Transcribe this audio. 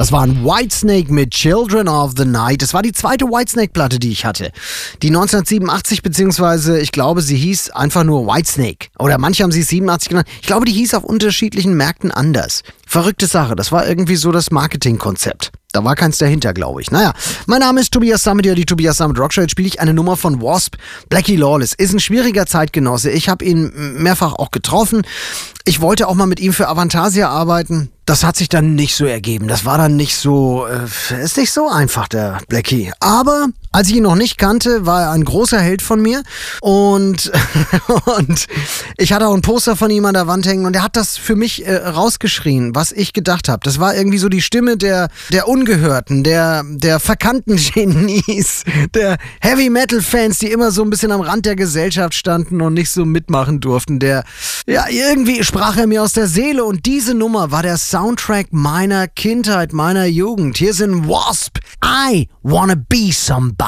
Das war ein Whitesnake mit Children of the Night. Das war die zweite Whitesnake-Platte, die ich hatte. Die 1987, beziehungsweise ich glaube, sie hieß einfach nur Whitesnake. Oder manche haben sie 87 genannt. Ich glaube, die hieß auf unterschiedlichen Märkten anders. Verrückte Sache, das war irgendwie so das Marketingkonzept. Da war keins dahinter, glaube ich. Naja, mein Name ist Tobias Sammet, ja, die Tobias Sammet Rockshow. Jetzt spiele ich eine Nummer von Wasp. Blackie Lawless ist ein schwieriger Zeitgenosse. Ich habe ihn mehrfach auch getroffen. Ich wollte auch mal mit ihm für Avantasia arbeiten. Das hat sich dann nicht so ergeben. Das war dann nicht so, ist nicht so einfach, der Blackie. Aber als ich ihn noch nicht kannte, war er ein großer Held von mir. Und ich hatte auch ein Poster von ihm an der Wand hängen und er hat das für mich rausgeschrien, was ich gedacht habe. Das war irgendwie so die Stimme der Ungehörten, der verkannten Genies, der Heavy-Metal-Fans, die immer so ein bisschen am Rand der Gesellschaft standen und nicht so mitmachen durften. Irgendwie sprach er mir aus der Seele und diese Nummer war der Soundtrack meiner Kindheit, meiner Jugend. Hier sind Wasp. I wanna be somebody.